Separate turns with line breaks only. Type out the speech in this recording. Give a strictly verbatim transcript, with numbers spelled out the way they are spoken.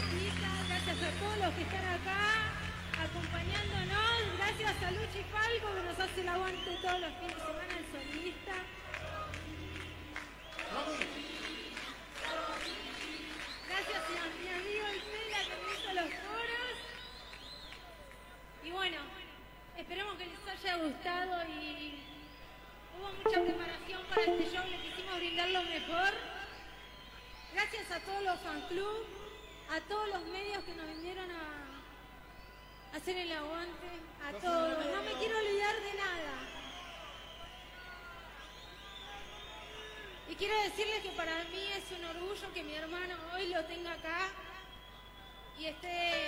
gracias a todos los que están acá acompañándonos, gracias a Luchi Falco que nos hace el aguante todos los fines de semana, el solista. Gracias a mi amigo Itela que me hizo los coros. Y bueno, esperemos que les haya gustado y hubo mucha preparación para este show, le quisimos brindar lo mejor. Gracias a todos los fan club, a todos los medios que nos vinieron a hacer el aguante, a todos. No me quiero olvidar de nada. Y quiero decirles que para mí es un orgullo que mi hermano hoy lo tenga acá y esté